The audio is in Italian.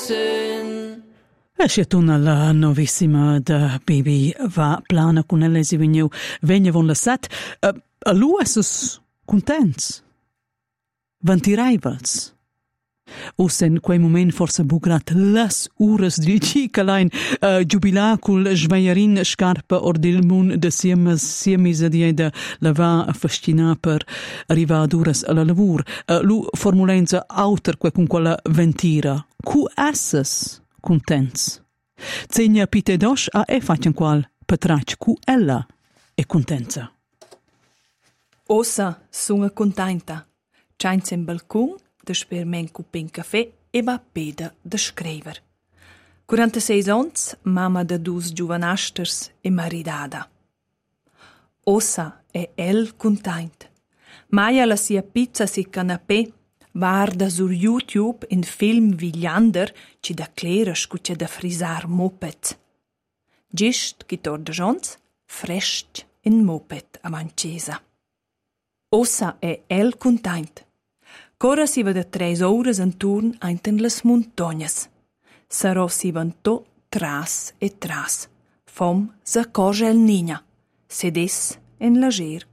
Sen. Esce torna la novissima da Bibi va plana con ella si vegna von la set. A lu esses contents. Vanti rivals. Us in quei moment forse bugrat las ures di cicalein jubilar cul sveierin scarpa or del mun de siemis di da la va a fascinar per arrivar d'ures alla lavur. Lu formulenza auter que con quella ventira. Cu esses contents. Zegna pite dos a faccian qual patrac cu ella è contenta. Ossa sunga contenta. C'ainza in balcon de spermen cupin caffè e va peda de scriver. 46 ans, mamma de dus giovanasters e maridada. Ossa è el content. Maia la sia pizza si canapè, guarda sur YouTube in film vigliander ci da clera scuccia da frisar moped. Gist chi torda jons, frest in moped a mancesa. Ossa è el content. Cora si va da 3 ore in turn ainten las montagnas. Sarò si vantò tras e tras. Fom sa cosa el nina. Sedes en lager